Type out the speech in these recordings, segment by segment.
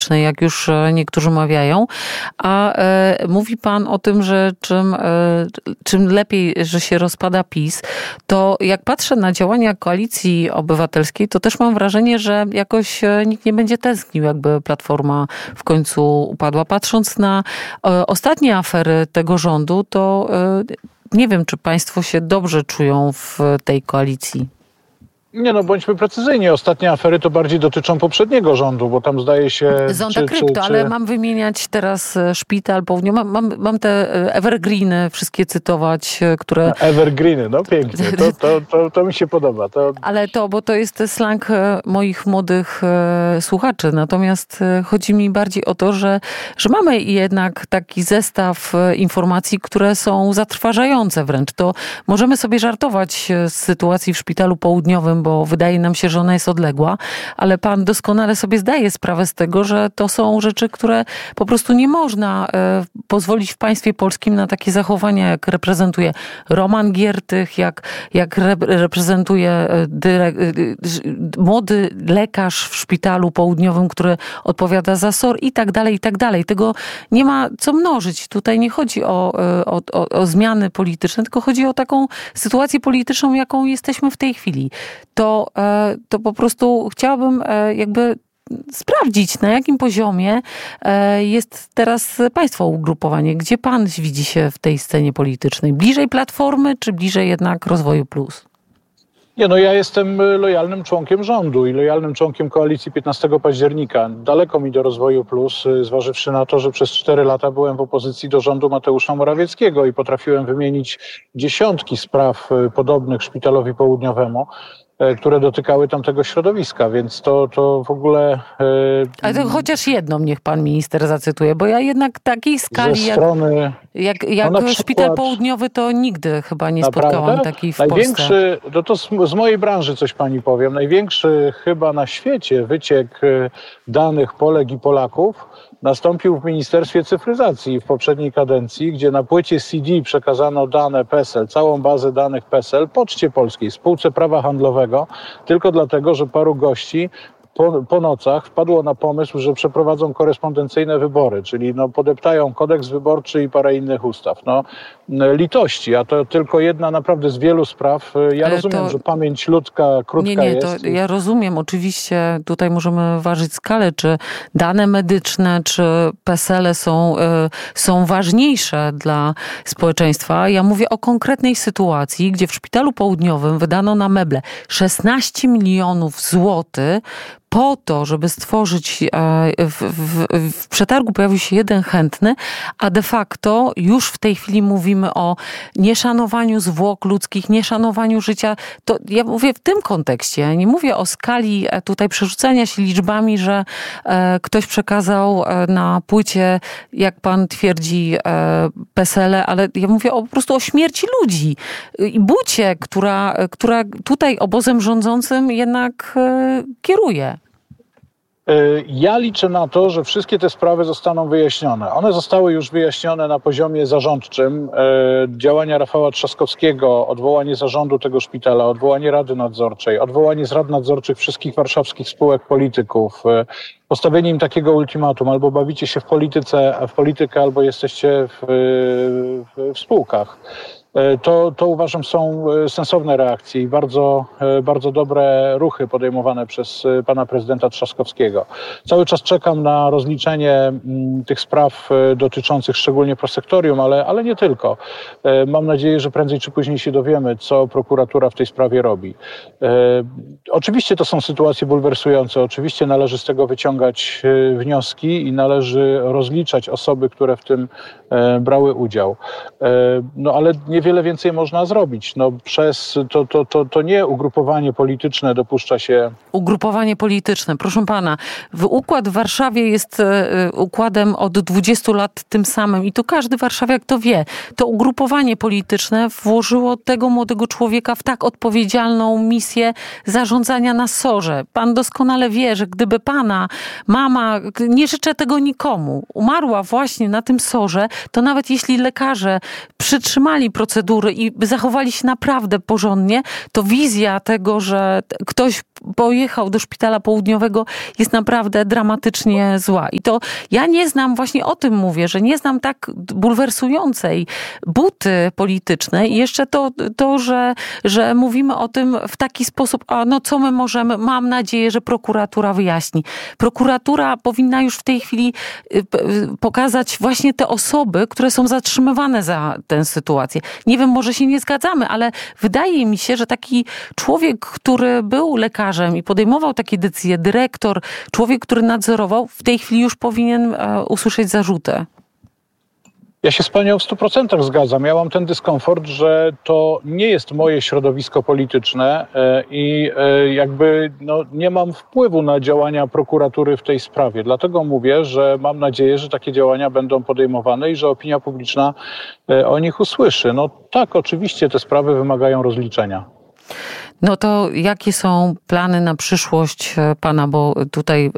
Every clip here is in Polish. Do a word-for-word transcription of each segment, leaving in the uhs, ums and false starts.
jak już niektórzy mawiają. A e, mówi pan o tym, że czym, e, czym lepiej, że się rozpada PiS, to jak patrzę na działania Koalicji Obywatelskiej, to też mam wrażenie, że jakoś nikt nie będzie tęsknił, jakby Platforma w końcu upadła. Patrząc na e, ostatnie afery tego rządu, to e, nie wiem, czy państwo się dobrze czują w tej koalicji. Nie no, bądźmy precyzyjni. Ostatnie afery to bardziej dotyczą poprzedniego rządu, bo tam zdaje się... Zonda Krypto, czy, czy... ale mam wymieniać teraz Szpital Południowy. Mam, mam, mam te evergreeny wszystkie cytować, które... No, evergreeny, no pięknie. To, to, to, to mi się podoba. To... Ale to, bo to jest slang moich młodych słuchaczy. Natomiast chodzi mi bardziej o to, że, że mamy jednak taki zestaw informacji, które są zatrważające wręcz. To możemy sobie żartować z sytuacji w Szpitalu Południowym, bo wydaje nam się, że ona jest odległa, ale pan doskonale sobie zdaje sprawę z tego, że to są rzeczy, które po prostu nie można e, pozwolić w państwie polskim na takie zachowania, jak reprezentuje Roman Giertych, jak, jak re, reprezentuje dyrek, młody lekarz w Szpitalu Południowym, który odpowiada za S O R i tak dalej, i tak dalej. Tego nie ma co mnożyć. Tutaj nie chodzi o, o, o, o zmiany polityczne, tylko chodzi o taką sytuację polityczną, jaką jesteśmy w tej chwili. To, to po prostu chciałabym jakby sprawdzić, na jakim poziomie jest teraz państwa ugrupowanie. Gdzie pan widzi się w tej scenie politycznej? Bliżej Platformy, czy bliżej jednak Rozwoju Plus? Nie, no ja jestem lojalnym członkiem rządu i lojalnym członkiem koalicji piętnastego października. Daleko mi do Rozwoju Plus, zważywszy na to, że przez cztery lata byłem w opozycji do rządu Mateusza Morawieckiego i potrafiłem wymienić dziesiątki spraw podobnych Szpitalowi Południowemu, które dotykały tamtego środowiska, więc to, to w ogóle... Yy, Ale to chociaż jedną niech pan minister zacytuje, bo ja jednak takiej skali ze strony, jak, jak, jak no Szpital przykład, Południowy to nigdy chyba nie naprawdę? spotkałam takiej w Największy, Polsce. no to z, z mojej branży coś pani powiem, największy chyba na świecie wyciek danych Polek i Polaków nastąpił w Ministerstwie Cyfryzacji w poprzedniej kadencji, gdzie na płycie C D przekazano dane PESEL, całą bazę danych PESEL Poczcie Polskiej, spółce prawa handlowego, tylko dlatego, że paru gości po, po nocach wpadło na pomysł, że przeprowadzą korespondencyjne wybory, czyli no podeptają kodeks wyborczy i parę innych ustaw. No litości, a to tylko jedna naprawdę z wielu spraw. Ja Ale rozumiem, to... że pamięć ludzka krótka nie, nie, jest. To ja rozumiem, oczywiście tutaj możemy ważyć skalę, czy dane medyczne, czy PESEL-e są, y, są ważniejsze dla społeczeństwa. Ja mówię o konkretnej sytuacji, gdzie w Szpitalu Południowym wydano na meble szesnaście milionów złotych po to, żeby stworzyć, w, w, w przetargu pojawił się jeden chętny, a de facto już w tej chwili mówimy o nieszanowaniu zwłok ludzkich, nieszanowaniu życia. To ja mówię w tym kontekście, ja nie mówię o skali tutaj przerzucania się liczbami, że ktoś przekazał na płycie, jak pan twierdzi, PESEL-e, ale ja mówię o, po prostu o śmierci ludzi i bucie, która, która tutaj obozem rządzącym jednak kieruje. Ja liczę na to, że wszystkie te sprawy zostaną wyjaśnione. One zostały już wyjaśnione na poziomie zarządczym. Działania Rafała Trzaskowskiego, odwołanie zarządu tego szpitala, odwołanie Rady Nadzorczej, odwołanie z rad nadzorczych wszystkich warszawskich spółek polityków, postawienie im takiego ultimatum, albo bawicie się w polityce, w politykę, albo jesteście w, w, w spółkach. To, to uważam są sensowne reakcje i bardzo, bardzo dobre ruchy podejmowane przez pana prezydenta Trzaskowskiego. Cały czas czekam na rozliczenie tych spraw dotyczących szczególnie prosektorium, ale, ale nie tylko. Mam nadzieję, że prędzej czy później się dowiemy, co prokuratura w tej sprawie robi. Oczywiście to są sytuacje bulwersujące, oczywiście należy z tego wyciągać wnioski i należy rozliczać osoby, które w tym brały udział. No ale niewiele więcej można zrobić. No przez to, to, to, to nie ugrupowanie polityczne dopuszcza się... Ugrupowanie polityczne, proszę pana. Układ w Warszawie jest układem od dwudziestu lat tym samym i to każdy warszawiak to wie. To ugrupowanie polityczne włożyło tego młodego człowieka w tak odpowiedzialną misję zarządzania na S O R-ze. Pan doskonale wie, że gdyby pana mama, nie życzę tego nikomu, umarła właśnie na tym S O R-ze, to nawet jeśli lekarze przytrzymali procedury i zachowali się naprawdę porządnie, to wizja tego, że ktoś pojechał do szpitala południowego, jest naprawdę dramatycznie zła. I to ja nie znam, właśnie o tym mówię, że nie znam tak bulwersującej buty politycznej i jeszcze to, to że, że mówimy o tym w taki sposób, a no co my możemy, mam nadzieję, że prokuratura wyjaśni. Prokuratura powinna już w tej chwili pokazać właśnie te osoby, które są zatrzymywane za tę sytuację. Nie wiem, może się nie zgadzamy, ale wydaje mi się, że taki człowiek, który był lekarzem i podejmował takie decyzje, dyrektor, człowiek, który nadzorował, w tej chwili już powinien usłyszeć zarzuty. Ja się z panią w stu procentach zgadzam. Ja mam ten dyskomfort, że to nie jest moje środowisko polityczne i jakby no, nie mam wpływu na działania prokuratury w tej sprawie. Dlatego mówię, że mam nadzieję, że takie działania będą podejmowane i że opinia publiczna o nich usłyszy. No tak, oczywiście te sprawy wymagają rozliczenia. No to jakie są plany na przyszłość pana, bo tutaj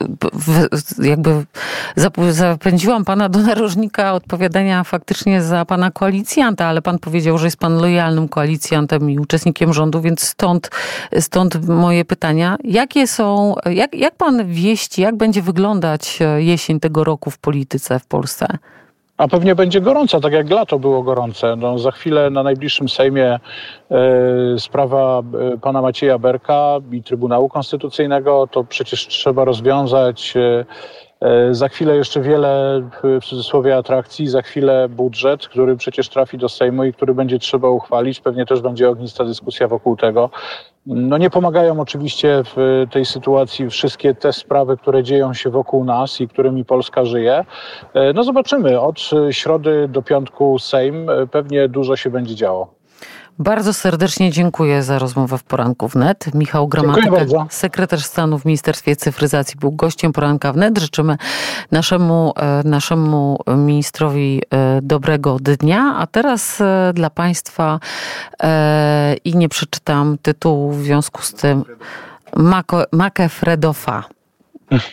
jakby zapędziłam pana do narożnika odpowiadania faktycznie za pana koalicjanta, ale pan powiedział, że jest pan lojalnym koalicjantem i uczestnikiem rządu, więc stąd, stąd moje pytania. Jakie są, jak, jak pan wieści, jak będzie wyglądać jesień tego roku w polityce w Polsce? A pewnie będzie gorąca, tak jak lato było gorące. No, za chwilę na najbliższym Sejmie e, sprawa e, pana Macieja Berka i Trybunału Konstytucyjnego. To przecież trzeba rozwiązać. E, e, za chwilę jeszcze wiele, w cudzysłowie, atrakcji. Za chwilę budżet, który przecież trafi do Sejmu i który będzie trzeba uchwalić. Pewnie też będzie ognista dyskusja wokół tego. No nie pomagają oczywiście w tej sytuacji wszystkie te sprawy, które dzieją się wokół nas i którymi Polska żyje. No zobaczymy. Od środy do piątku Sejm, pewnie dużo się będzie działo. Bardzo serdecznie dziękuję za rozmowę w Poranku Wnet. Michał Gramatyka, sekretarz stanu w Ministerstwie Cyfryzacji, był gościem Poranka Wnet. Życzymy naszemu, naszemu ministrowi dobrego dnia. A teraz dla państwa i nie przeczytam tytułu w związku z tym Makefredofa.